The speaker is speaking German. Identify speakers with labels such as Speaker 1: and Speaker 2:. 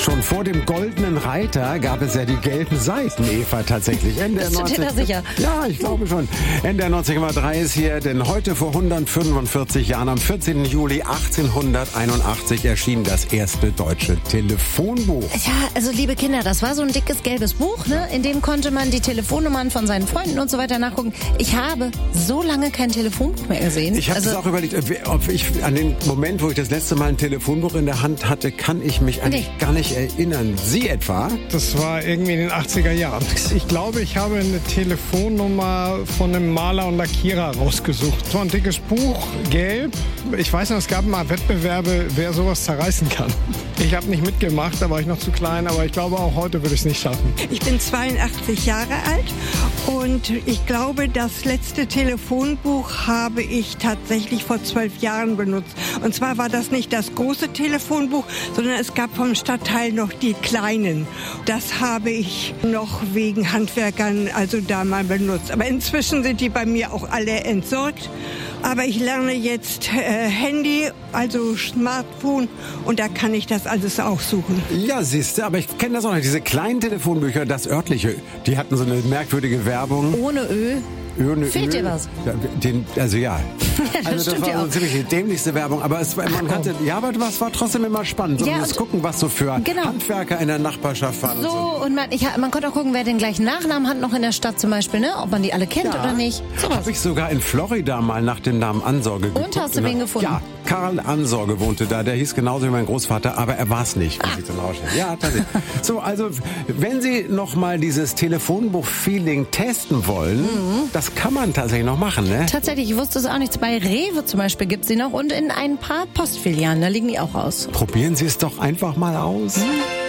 Speaker 1: Schon vor dem Goldenen Reiter gab es ja die gelben Seiten, Eva, tatsächlich.
Speaker 2: Bist du dir da sicher?
Speaker 1: Ja, ich glaube schon. Ende der 90,3 ist hier, denn heute vor 145 Jahren, am 14. Juli 1881, erschien das erste deutsche Telefonbuch.
Speaker 2: Ja, also liebe Kinder, das war so ein dickes gelbes Buch, ne? In dem konnte man die Telefonnummern von seinen Freunden und so weiter nachgucken. Ich habe so lange kein Telefonbuch mehr gesehen.
Speaker 1: Ich habe es auch überlegt, ob ich an den Moment, wo ich das letzte Mal ein Telefonbuch in der Hand hatte, kann ich mich eigentlich gar nicht erinnern. Sie etwa?
Speaker 3: Das war irgendwie in den 80er Jahren. Ich glaube, ich habe eine Telefonnummer von einem Maler und Lackierer rausgesucht. So ein dickes Buch, gelb. Ich weiß noch, es gab mal Wettbewerbe, wer sowas zerreißen kann. Ich habe nicht mitgemacht, da war ich noch zu klein, aber ich glaube, auch heute würde ich es nicht schaffen.
Speaker 4: Ich bin 82 Jahre alt und ich glaube, das letzte Telefonbuch habe ich tatsächlich vor 12 Jahren benutzt. Und zwar war das nicht das große Telefonbuch, sondern es gab vom Stadtteil noch die kleinen. Das habe ich noch wegen Handwerkern also da mal benutzt. Aber inzwischen sind die bei mir auch alle entsorgt. Aber ich lerne jetzt Handy, also Smartphone, und da kann ich das alles auch suchen.
Speaker 1: Ja, siehste, aber ich kenne das auch noch. Diese kleinen Telefonbücher, das örtliche, die hatten so eine merkwürdige Werbung.
Speaker 2: Ohne Ö. Fehlt dir was?
Speaker 1: Also ja.
Speaker 2: Das
Speaker 1: Das war
Speaker 2: ja
Speaker 1: so eine ziemlich dämlichste Werbung, aber man hatte, ja, aber es war trotzdem immer spannend. So
Speaker 2: Ja,
Speaker 1: das gucken, was so für Handwerker in der Nachbarschaft waren.
Speaker 2: So, und man konnte auch gucken, wer den gleichen Nachnamen hat noch in der Stadt zum Beispiel, ne? Ob man die alle kennt oder nicht.
Speaker 1: Habe ich sogar in Florida mal nach dem Namen Ansorge geguckt.
Speaker 2: Und hast du wen gefunden?
Speaker 1: Ja, Karl Ansorge wohnte da. Der hieß genauso wie mein Großvater, aber er war es nicht, muss ich dann rausstellen. Ja, tatsächlich. So, also, wenn Sie noch mal dieses Telefonbuch-Feeling testen wollen, das kann man tatsächlich noch machen, ne?
Speaker 2: Tatsächlich, ich wusste es auch nicht. Bei Rewe zum Beispiel gibt es sie noch und in ein paar Postfilialen, da liegen die auch aus.
Speaker 1: Probieren Sie es doch einfach mal aus.